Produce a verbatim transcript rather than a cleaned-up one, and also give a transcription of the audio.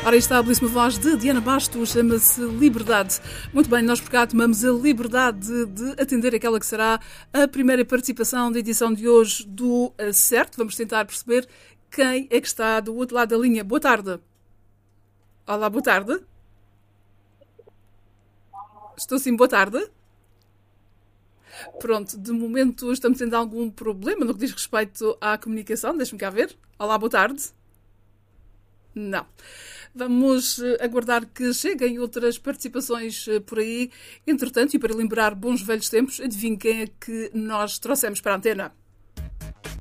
Ora, aí está a belíssima voz de Diana Bastos, chama-se Liberdade. Muito bem, nós por cá tomamos a liberdade de atender aquela que será a primeira participação da edição de hoje do Certo. Vamos tentar perceber quem é que está do outro lado da linha. Boa tarde. Olá, boa tarde. Estou sim, boa tarde. Pronto, de momento estamos tendo algum problema no que diz respeito à comunicação. Deixe-me cá ver. Olá, boa tarde. Não. Vamos aguardar que cheguem outras participações por aí. Entretanto, e para lembrar bons velhos tempos, adivinhe quem é que nós trouxemos para a antena?